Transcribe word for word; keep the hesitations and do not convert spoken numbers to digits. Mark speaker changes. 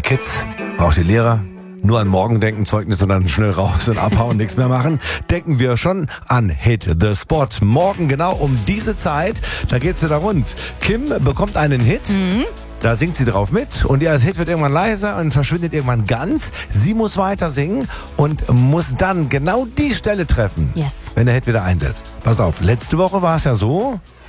Speaker 1: Kids, auch die Lehrer, nur an morgen denken, Zeugnisse und dann schnell raus und abhauen, nichts mehr machen, denken wir schon an Hit the Spot. Morgen genau um diese Zeit, da geht's wieder rund. Kim bekommt einen Hit. Mhm. Da singt sie drauf mit und ihr Hit wird irgendwann leiser und verschwindet irgendwann ganz. Sie muss weiter singen und muss dann genau die Stelle treffen,
Speaker 2: yes.
Speaker 1: wenn der Hit wieder einsetzt. Pass auf, letzte Woche war es ja so,